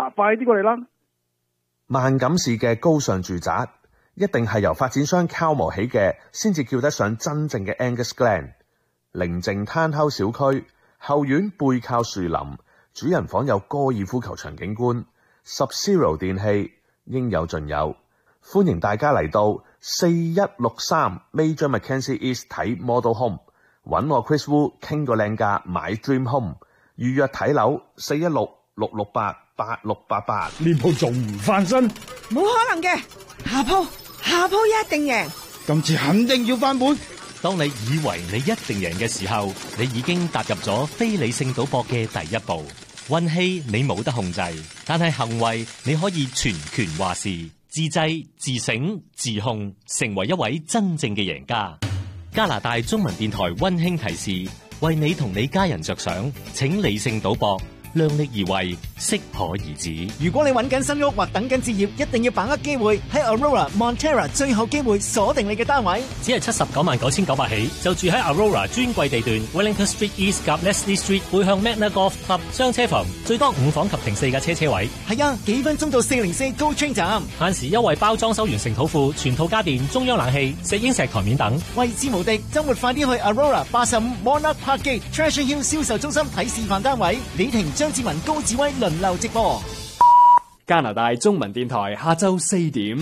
快啲過嚟啦！ 萬錦市嘅高尚住宅一定係由發展商敲模起嘅，先至叫得上真正嘅 Angus Glen。寧靜攤口小區，後院背靠樹林，主人房有高爾夫球場景觀，Sub-Zero 電器應有盡有。歡迎大家嚟到4163 Major Mackenzie East 睇 Model Home， 揾我 Chris Wu 傾個靚價買 Dream Home， 預約睇樓416-668-8688。 呢鋪仲唔翻身？ 冇可能嘅，下鋪一定贏， 今次肯定要翻本。 當你以為你一定贏嘅時候，你已經踏入咗非理性賭博嘅第一步。運氣你冇得控制，但係行為你可以全權話事。自制、自省、自控，成為一位真正嘅贏家。加拿大中文電台溫馨提示：為你同你家人着想，請理性賭博，量力而為，適可而止。 如果你揾緊新屋或等緊置業，一定要把握機會，喺 Aurora Montera 最後機會鎖定你嘅單位。 只係799900起，就住喺 Aurora 專櫃地段 Wellington Street East 及 Leslie Street 背向 Magna Golf Club 雙車房，最多5房及停4架車位。 係啊，幾分鐘到404 GO Train 站。 限時優惠包裝修完成土庫、全套家電、中央冷氣、石英石台面等。 位置無敵，周末快啲去 Aurora 85 Monarch Park Gate Treasure Hill 銷售中心睇示範單位。李婷、張志文、高志威輪流直播。 加拿大中文電台下晝4點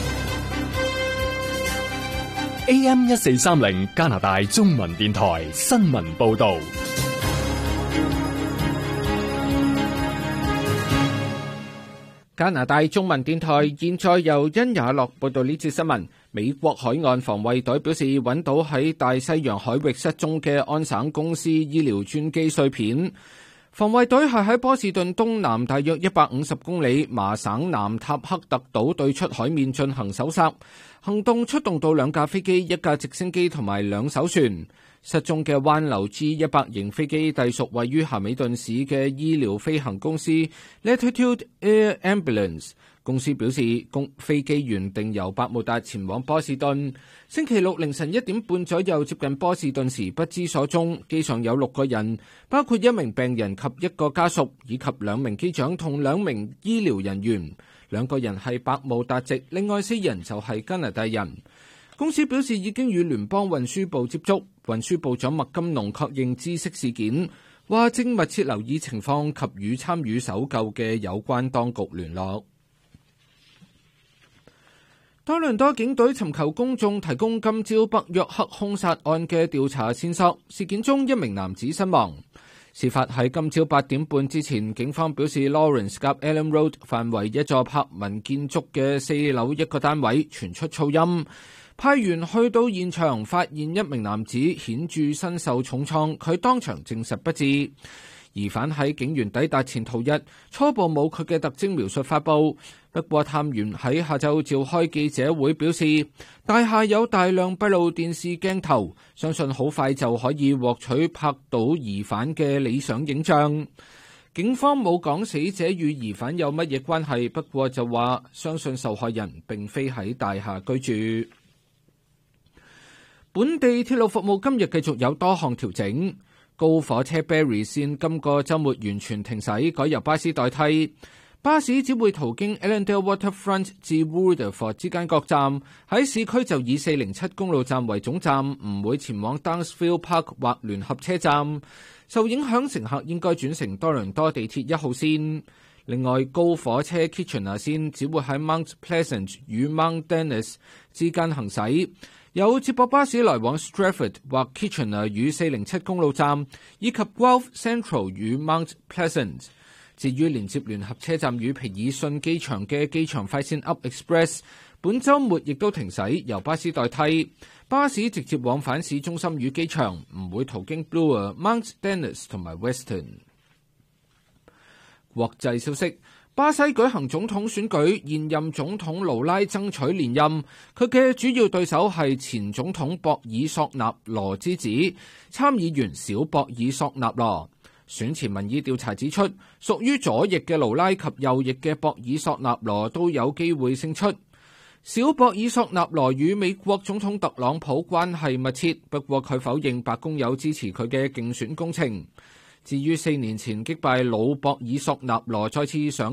AM 1430加拿大中文電台新聞報道。 加拿大中文電台現在由殷雅樂報道呢節新聞。美國海岸防衛隊表示揾到喺大西洋海域失蹤嘅安省公司醫療專機碎片。防衛隊係喺波士頓東南大約150公里麻省南塔克特島對出海面進行搜索行動，出動到2架飛機、1架直升機同埋2艘船。失蹤嘅灣流 G100 型飛機隸屬位於咸美頓市嘅醫療飛行公司 Latitude Air Ambulance。公司表示，飛機原定由百慕達前往波士頓，星期六凌晨1點半左右接近波士頓時不知所蹤。機上有6個人，包括1名病人及1個家屬，以及2名機長同2名醫療人員。2個人係百慕達籍，另外4人就係加拿大人。公司表示已經與聯邦運輸部接觸，運輸部長麥金龍確認知悉事件，話正密切留意情況及與參與搜救嘅有關當局聯絡。多倫多警隊尋求公眾提供今朝北約克兇殺案嘅調查線索，事件中1名男子身亡。事發喺今朝8點半之前，警方表示 Lawrence 及 Allen Road 範圍一座柏文建築嘅4樓一個單位傳出噪音，派員去到現場，發現1名男子顯著身受重創，佢當場證實不治。疑犯喺警員抵達前逃逸，初步冇佢嘅特徵描述發布。不過探員喺下晝召開記者會表示，大廈有大量閉路電視鏡頭，相信好快就可以獲取拍到疑犯嘅理想影像。警方冇講死者與疑犯有乜嘢關係，不過就話相信受害人並非喺大廈居住。本地鐵路服務今日繼續有多項調整。高火車 Barrie 線今個週末完全停駛，改由巴士代替。巴士只會途經 Allendale Waterfront 至 Rutherford 之間各站，喺市區就以407公路站為總站，唔會前往 Downsville Park 或聯合車站。受影響乘客應該轉乘多倫多地鐵1號線。另外，高火車 Kitchener 線只會喺 Mount Pleasant 與 Mount Dennis 之間行駛。有接駁巴士來往 Stratford 或 Kitchener 與407公路站，以及 Guelph Central 與 Mount Pleasant。至於連接聯合車站與皮爾遜機場嘅機場快線 Up Express， 本週末亦都停駛，由巴士代替。巴士直接往返市中心與機場，唔會途經 Bloor、Mount Dennis 同埋 Weston。國際消息。巴西舉行總統選舉，現任總統盧拉爭取連任，佢嘅主要對手係前總統博爾索納羅之子，參議員小博爾索納羅。選前民意調查指出，屬於左翼嘅盧拉及右翼嘅博爾索納羅都有機會勝出。小博爾索納羅與美國總統特朗普關係密切，不過佢否認白宮有支持佢嘅競選工程。至於4年前擊敗老博爾索納羅再次上